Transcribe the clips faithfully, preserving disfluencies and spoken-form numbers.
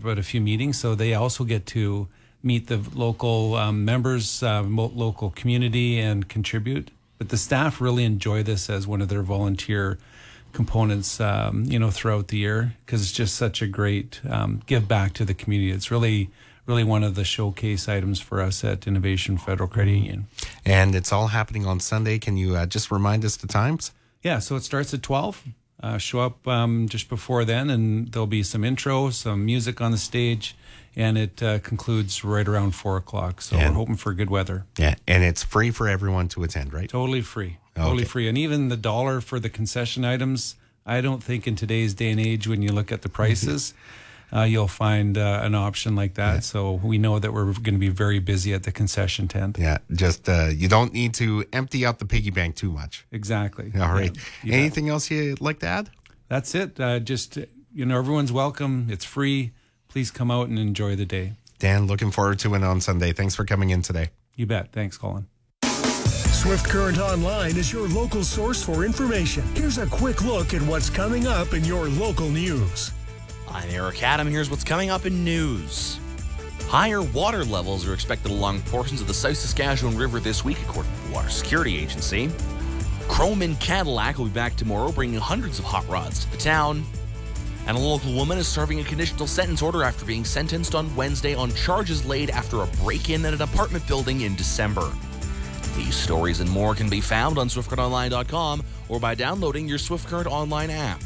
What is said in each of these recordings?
at a few meetings, so they also get to meet the local um, members, uh, mo- local community, and contribute. But the staff really enjoy this as one of their volunteer components, um, you know, throughout the year, because it's just such a great um, give back to the community. It's really, really one of the showcase items for us at Innovation Federal Credit Union. And it's all happening on Sunday. Can you uh, just remind us the times? Yeah, so it starts at twelve. Uh, show up um, just before then, and there'll be some intro, some music on the stage, and it uh, concludes right around four o'clock. So and, we're hoping for good weather. Yeah, and it's free for everyone to attend, right? Totally free. Okay. Totally free. And even the dollar for the concession items, I don't think in today's day and age, when you look at the prices, uh, you'll find uh, an option like that. Yeah. So we know that we're going to be very busy at the concession tent. Yeah, just uh, you don't need to empty out the piggy bank too much. Exactly. All right. Yeah, anything else you'd like to add? That's it. Uh, just, you know, everyone's welcome. It's free. Please come out and enjoy the day. Dan, looking forward to it on Sunday. Thanks for coming in today. You bet. Thanks, Colin. Swift Current Online is your local source for information. Here's a quick look at what's coming up in your local news. I'm Eric Adam. Here's what's coming up in news. Higher water levels are expected along portions of the South Saskatchewan River this week, according to the Water Security Agency. Chrome and Cadillac will be back tomorrow, bringing hundreds of hot rods to the town. And a local woman is serving a conditional sentence order after being sentenced on Wednesday on charges laid after a break-in at an apartment building in December. These stories and more can be found on swift current online dot com or by downloading your Swift Current Online app.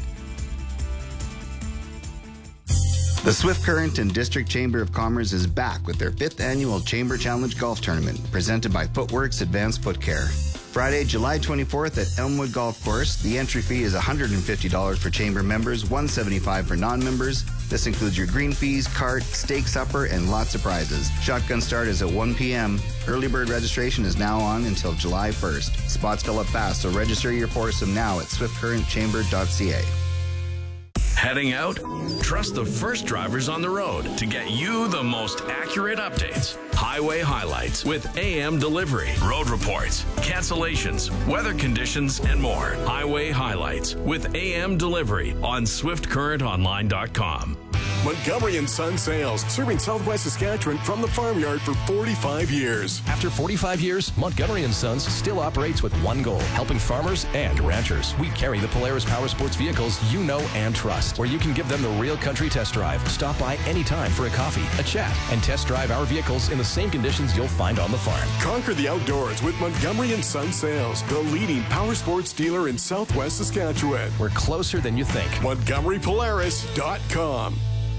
The Swift Current and District Chamber of Commerce is back with their fifth annual Chamber Challenge Golf Tournament, presented by Footworks Advanced Foot Care. Friday, July twenty-fourth at Elmwood Golf Course. The entry fee is one hundred fifty dollars for chamber members, one hundred seventy-five dollars for non-members. This includes your green fees, cart, steak supper, and lots of prizes. Shotgun start is at one p.m. Early bird registration is now on until July first. Spots fill up fast, so register your foursome now at swift current chamber dot c a. Heading out? Trust the first drivers on the road to get you the most accurate updates. Highway highlights with A M delivery, road reports, cancellations, weather conditions, and more. Highway highlights with A M delivery on swift current online dot com. Montgomery and Son Sales, serving Southwest Saskatchewan from the farmyard for forty-five years. After forty-five years, Montgomery and Sons still operates with one goal, helping farmers and ranchers. We carry the Polaris Power Sports vehicles you know and trust, where you can give them the real country test drive. Stop by anytime for a coffee, a chat, and test drive our vehicles in the same conditions you'll find on the farm. Conquer the outdoors with Montgomery and Son Sales, the leading power sports dealer in Southwest Saskatchewan. We're closer than you think. Montgomery Polaris dot com.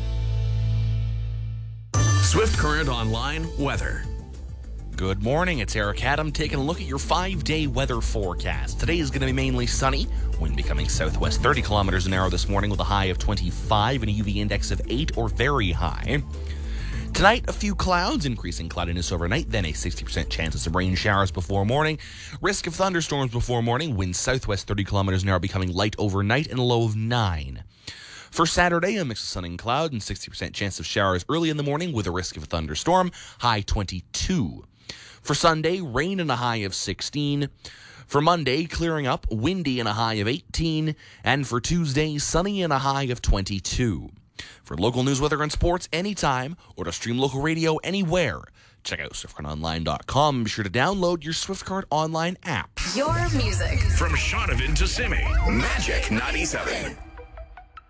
Swift Current Online weather. Good morning, it's Eric Adam taking a look at your five-day weather forecast. Today is going to be mainly sunny, wind becoming southwest thirty kilometers an hour this morning with a high of twenty-five and a U V index of eight or very high. Tonight, a few clouds, increasing cloudiness overnight, then a sixty percent chance of some rain showers before morning. Risk of thunderstorms before morning, winds southwest thirty kilometers an hour becoming light overnight and a low of nine. For Saturday, a mix of sun and cloud and sixty percent chance of showers early in the morning with a risk of a thunderstorm, high twenty-two. For Sunday, rain and a high of sixteen. For Monday, clearing up, windy and a high of eighteen. And for Tuesday, sunny and a high of twenty-two. For local news, weather, and sports anytime, or to stream local radio anywhere, check out swift current online dot com. Be sure to download your Swift Current Online app. Your music. From Shaunavon to Simi, Magic ninety-seven.